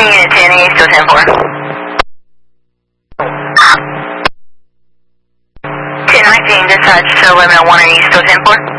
Unit 10 East, 10-4. 1019, dispatch to Limit 1 East, 10-4.